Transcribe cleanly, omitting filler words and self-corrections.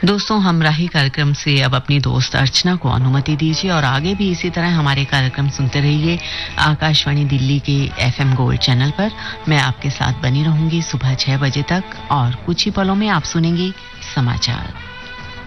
दोस्तों, हमराही कार्यक्रम से अब अपनी दोस्त अर्चना को अनुमति दीजिए और आगे भी इसी तरह हमारे कार्यक्रम सुनते रहिए आकाशवाणी दिल्ली के FM गोल्ड चैनल पर। मैं आपके साथ बनी रहूंगी सुबह 6 बजे तक और कुछ ही पलों में आप सुनेंगी समाचार।